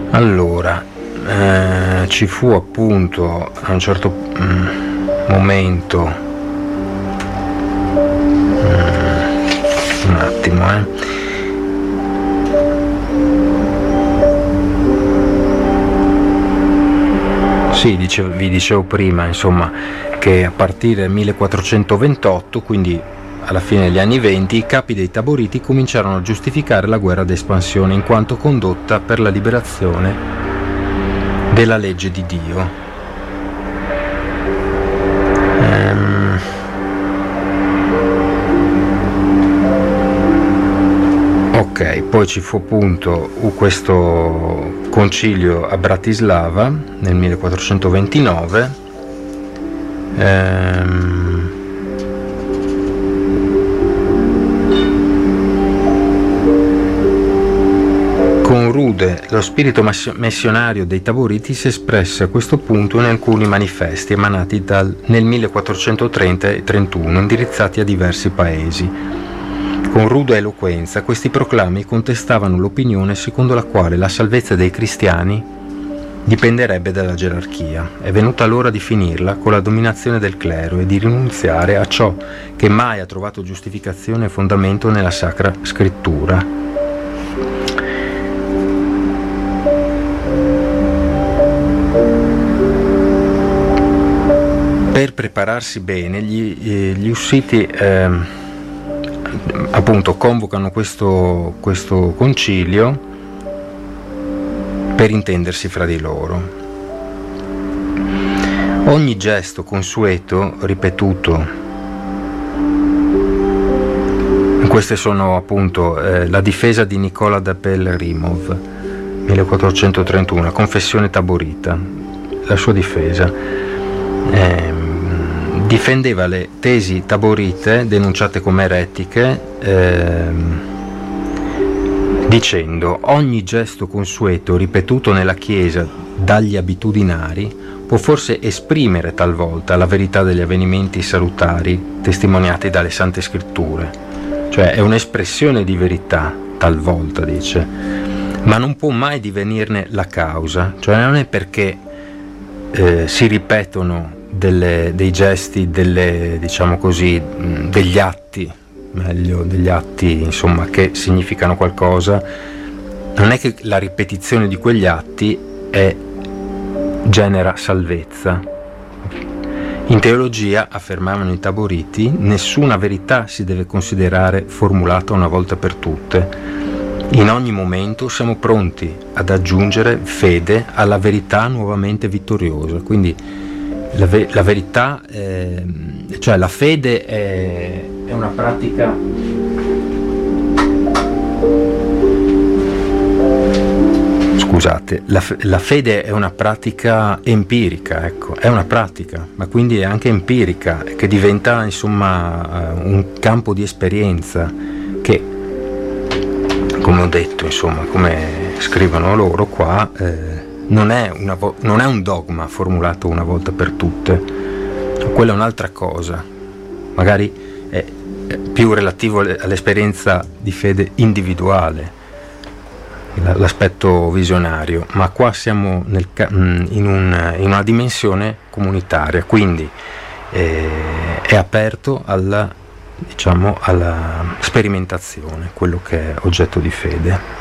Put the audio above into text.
Allora, ci fu appunto a un certo momento, un attimo, Sì, vi dicevo prima, insomma, che a partire dal 1428, quindi alla fine degli anni 20, i capi dei Taboriti cominciarono a giustificare la guerra d'espansione in quanto condotta per la liberazione della legge di Dio. Ok, poi ci fu appunto questo concilio a Bratislava nel 1429, con Rude lo spirito missionario dei Taboriti si espresse a questo punto in alcuni manifesti emanati nel 1430 e 31 indirizzati a diversi paesi. Con ruda eloquenza questi proclami contestavano l'opinione secondo la quale la salvezza dei cristiani dipenderebbe dalla gerarchia. È venuta l'ora di finirla con la dominazione del clero e di rinunziare a ciò che mai ha trovato giustificazione e fondamento nella Sacra Scrittura. Per prepararsi bene, gli Ussiti appunto convocano questo concilio per intendersi fra di loro. Ogni gesto consueto ripetuto, queste sono appunto la difesa di Nicola da Pelhřimov 1431, la confessione taborita, la sua difesa, difendeva le tesi taborite denunciate come eretiche, dicendo: ogni gesto consueto ripetuto nella Chiesa dagli abitudinari può forse esprimere talvolta la verità degli avvenimenti salutari testimoniati dalle Sante Scritture, cioè è un'espressione di verità talvolta, dice, ma non può mai divenirne la causa, cioè non è perché si ripetono dei gesti, diciamo così, degli atti, meglio, degli atti, insomma, che significano qualcosa, non è che la ripetizione di quegli atti genera salvezza. In teologia, affermavano i Taboriti, nessuna verità si deve considerare formulata una volta per tutte. In ogni momento siamo pronti ad aggiungere fede alla verità nuovamente vittoriosa. Quindi la verità, cioè la fede è una pratica, scusate, la fede è una pratica empirica, ecco, è una pratica, ma quindi è anche empirica, che diventa insomma un campo di esperienza che, come ho detto, insomma, come scrivono loro qua, non è un dogma formulato una volta per tutte, quella è un'altra cosa, magari è più relativo all'esperienza di fede individuale, l'aspetto visionario, ma qua siamo in una dimensione comunitaria, quindi è aperto alla sperimentazione, quello che è oggetto di fede.